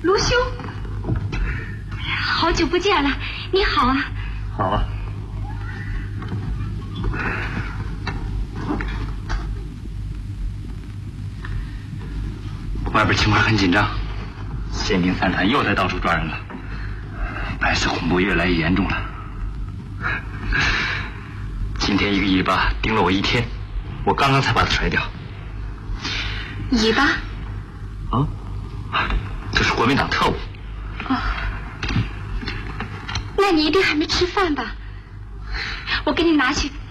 卢兄，好久不见了，你好啊。 好啊。外边情况很紧张，县兵3团又在到处抓人了，白色恐怖越来越严重了。今天一个尾巴盯了我1天，我刚刚才把它甩掉。 尾巴？ 啊，这是国民党特务。 哦，那你一定还没吃饭吧？我给你拿去